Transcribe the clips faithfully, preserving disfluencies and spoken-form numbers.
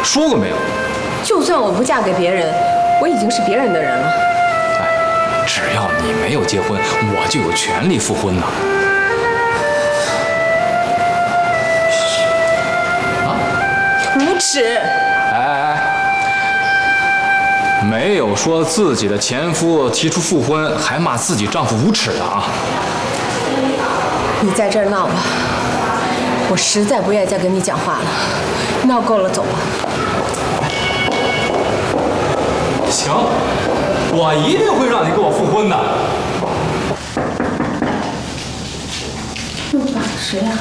说过没有？ 就算我不嫁给别人，我已经是别人的人了。 哎，只要你没有结婚，我就有权利复婚呢。啊！ 无耻！ 哎哎哎！没有说自己的前夫提出复婚，还骂自己丈夫无耻的啊！ 你在这儿闹吧，我实在不愿意再跟你讲话了。闹够了，走吧。 行，我一定会让你跟我复婚的。 又爸，谁呀？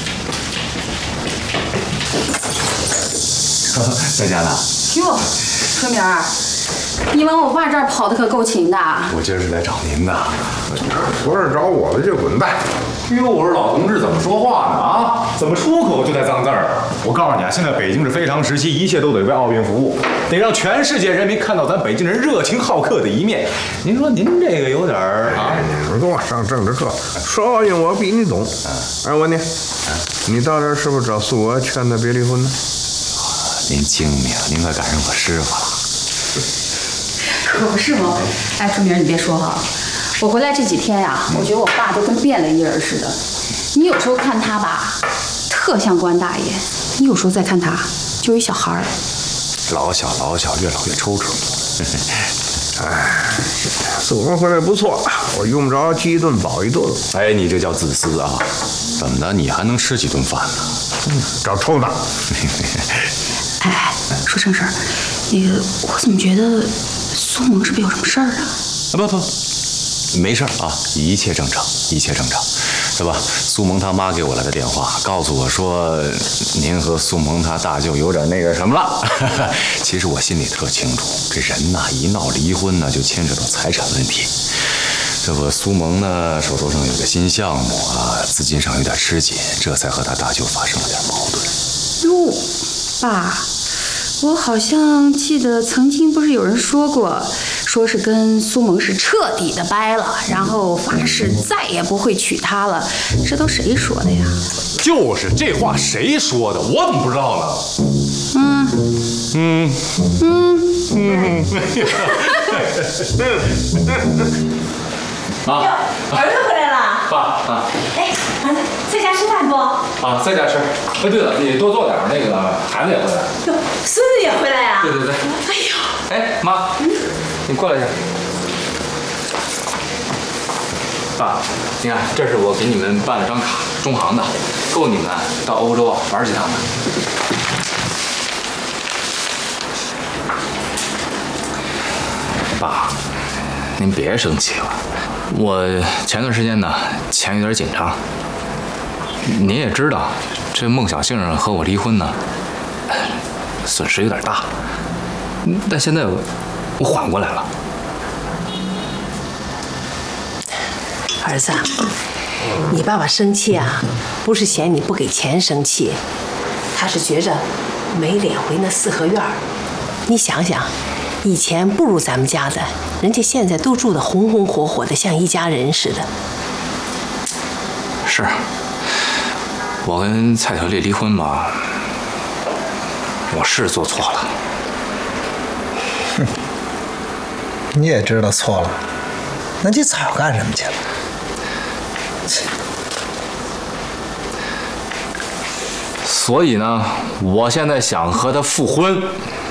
在家呢。 哟，春明儿，你往我爸这儿跑的可够勤的。 我今儿是来找您的。 不是找我的就滚蛋。 哟，我说老同志怎么说话呢？啊，怎么出口就带脏字儿？我告诉你啊，现在北京是非常时期，一切都得为奥运服务，得让全世界人民看到咱北京人热情好客的一面。您说您这个有点儿啊？ 你们跟我上政治课，说奥运我比你懂。哎，我问你，你到这儿是不是找苏娥劝他别离婚呢？ 您精明，您快赶上我师傅了。 可不是吗？哎，春明，你别说哈，我回来这几天呀，我觉得我爸都跟变了一人似的。你有时候看他吧，特像官大爷；你有时候再看他，就一小孩儿。 老小老小，越老越抽抽。 哎，苏娥回来不错，我用不着饥一顿饱一顿了。 哎，你这叫自私啊！怎么的，你还能吃几顿饭呢？ 嗯，找抽的。 哎哎，说正事儿，那个我怎么觉得苏萌是不是有什么事儿啊？ 啊不不，没事儿啊，一切正常，一切正常，是吧？苏萌他妈给我来的电话，告诉我说您和苏萌他大舅有点那个什么了。其实我心里特清楚，这人呐一闹离婚呢，就牵扯到财产问题。这不，苏萌呢手头上有个新项目啊，资金上有点吃紧，这才和他大舅发生了点矛盾。 哟，爸，我好像记得曾经不是有人说过，说是跟苏萌是彻底的掰了，然后发誓再也不会娶她了。这都谁说的呀？ 就是这话谁说的？我怎么不知道呢？ 嗯嗯嗯嗯。 妈， 儿子回来了。 爸啊， 哎，儿子在家吃饭不？ 啊，在家吃。哎，对了，你多做点，那个孩子也回来。 哟，孙子也回来呀？ 对对对。 哎呦， 哎，妈，你过来一下。爸，你看，这是我给你们办了张卡，中航的，够你们到欧洲玩几趟的。爸，您别生气了。我前段时间呢，钱有点紧张。您也知道，这孟小杏和我离婚呢，损失有点大。但现在我缓过来了。 儿子，你爸爸生气啊，不是嫌你不给钱生气，他是觉着没脸回那四合院儿。你想想，以前不如咱们家的，人家现在都住得红红火火的，像一家人似的。 是，我跟蔡小丽离婚吧，我是做错了。 哼，你也知道错了，那你早干什么去了？ 所以呢，我现在想和他复婚。